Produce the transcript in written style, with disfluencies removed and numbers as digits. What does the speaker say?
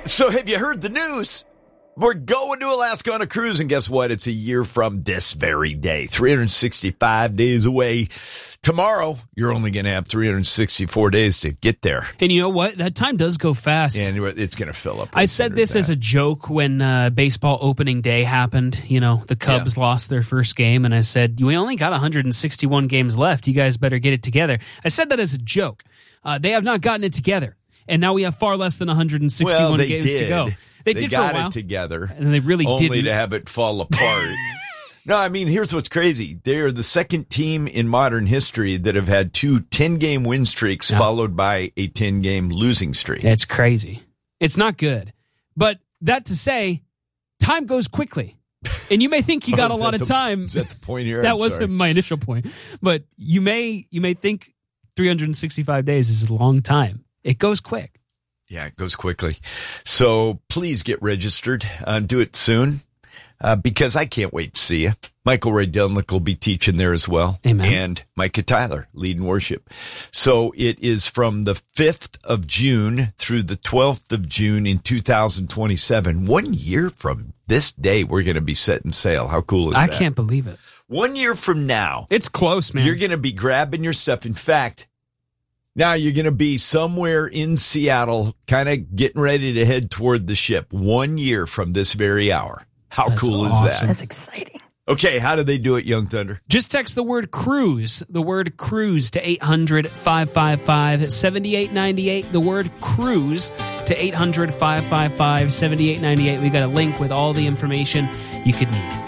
So have you heard the news? We're going to Alaska on a cruise, and guess what? It's a year from this very day. 365 days away. Tomorrow, you're only going to have 364 days to get there. And you know what? That time does go fast. And it's going to fill up. I said this as a joke when baseball opening day happened. You know, the Cubs lost their first game, and I said, we only got 161 games left. You guys better get it together. I said that as a joke. They have not gotten it together, and now we have far less than 161 games to go. They did got for a while. It together. And they really didn't. Only to have it fall apart. No, I mean, here's what's crazy. They are the second team in modern history that have had two 10-game win streaks followed by a 10-game losing streak. It's crazy. It's not good. But that to say, time goes quickly. And you may think you got a lot of time. Is that the point here? That wasn't my initial point. But you may think 365 days is a long time. It goes quick. Yeah, it goes quickly. So please get registered. Do it soon because I can't wait to see you. Michael Ray Dunlick will be teaching there as well. Amen. And Micah Tyler leading worship. So it is from the 5th of June through the 12th of June in 2027. 1 year from this day, we're going to be setting sail. How cool is that? I can't believe it. 1 year from now. It's close, man. You're going to be grabbing your stuff. In fact, now you're going to be somewhere in Seattle, kind of getting ready to head toward the ship 1 year from this very hour. How cool is that? That's exciting. Okay, how do they do it, Young Thunder? Just text the word cruise to 800-555-7898. The word cruise to 800-555-7898. We got a link with all the information you could need.